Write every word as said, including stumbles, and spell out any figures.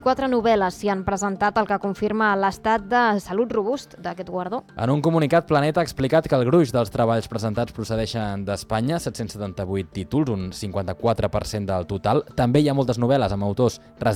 Quatre novel·les s'hi han presentat, el que confirma l'estat de salut robust d'aquest guardó. En un comunicat, Planeta ha explicat que el gruix dels treballs presentats procedeixen d'Espanya, set-cents setanta-vuit títols, un cinquanta-quatre per cent del total. També hi ha moltes novel·les amb autors